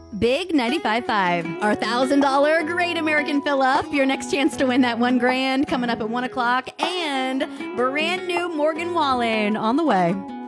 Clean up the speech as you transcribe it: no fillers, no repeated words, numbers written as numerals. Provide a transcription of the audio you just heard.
Big 95.5. Our $1,000 Great American Fill Up. Your next chance to win that $1,000 coming up at 1 o'clock. And brand new Morgan Wallen on the way.